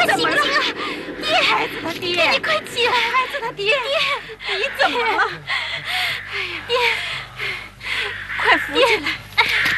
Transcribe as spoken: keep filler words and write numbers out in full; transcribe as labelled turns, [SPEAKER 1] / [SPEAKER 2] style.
[SPEAKER 1] 醒醒啊！爹，
[SPEAKER 2] 孩子他爹，
[SPEAKER 1] 你快起来！
[SPEAKER 2] 孩子他爹，
[SPEAKER 1] 爹，
[SPEAKER 2] 你怎么了？